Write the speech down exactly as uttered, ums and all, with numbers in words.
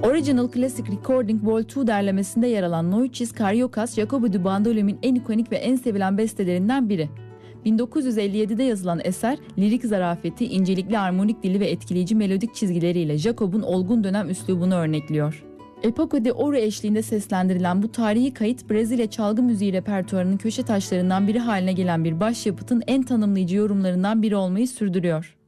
Original Classic Recording Vol. iki derlemesinde yer alan Noises Cariocas, Jacopo di Bandoleo'nun en ikonik ve en sevilen bestelerinden biri. bin dokuz yüz elli yedide yazılan eser, lirik zarafeti, incelikli armonik dili ve etkileyici melodik çizgileriyle Jacob'un olgun dönem üslubunu örnekliyor. Epoca de Ouro eşliğinde seslendirilen bu tarihi kayıt, Brezilya çalgı müziği repertuarının köşe taşlarından biri haline gelen bir başyapıtın en tanımlayıcı yorumlarından biri olmayı sürdürüyor.